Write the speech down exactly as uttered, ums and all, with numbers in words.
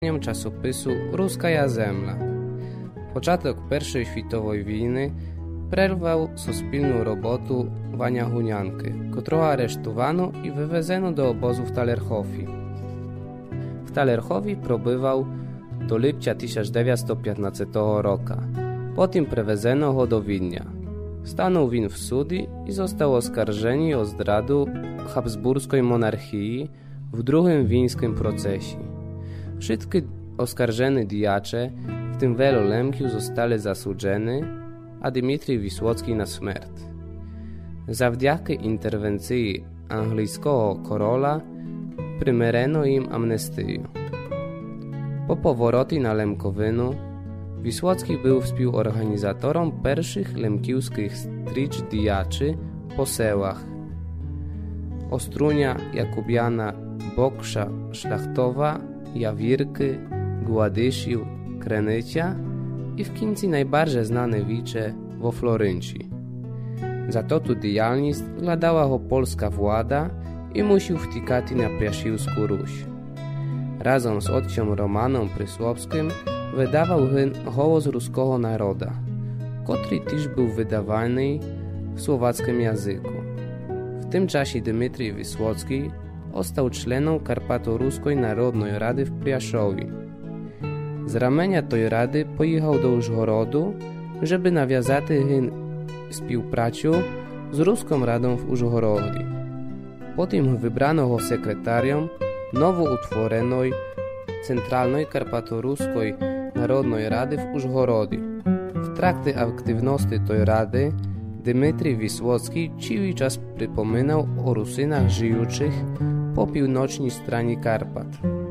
Часопису «Руская земля». Початок Першої світової війни перервав суспільну роботу Ваня Гунянки, котрого арештовano і вивезено до обозу в Талерхові. W Talerchowie probywał do lipca tysiąc dziewięćset piętnastego roku. Potem przewieziono go do Widnia. Stanął win w sudi i został oskarżony o zdradu habsburskiej monarchii w drugim wińskim procesie. Wszystkie oskarżeni diacze, w tym wielu Lemkiów, zostali zasłużeni, a Dmitrij Wisłocki na śmierć. Zawdzięki interwencji angielskiego korola przymereno im amnestię. Po powrocie na Lemkowinu Wisłocki był współorganizatorem pierwszych lemkiewskich stricz diaczy po sełach Ostrunia, Jakubiana, Boksza, Szlachtowa, Jawirki, Gładyszył, Krenycia i w końcu najbardziej znane wicze wo Florynci. Za to tu działalność zladała go polska władza i musiał wtykać na Piaszyłską Ruś. Razem z ojcem Romanem Prysłowskim wydawał głos ruskiego naroda, który też był wydawany w słowackim języku. W tym czasie Dmitrij Wisłocki został członem Karpato-Ruskiej Narodnej Rady w Priaszowie. Z ramienia tej rady pojechał do Użgorodu, żeby nawiązać współpracę z Ruską Radą w Użgorodzie. Potem wybrano go sekretarią nowo utworzonej Centralnej Karpato-Ruskiej Narodnej Rady w Użgorodzie. W trakcie aktywności tej rady Dmitrij Wisłocki cały czas przypominał o Rusynach żyjących po północnej stronie Karpat.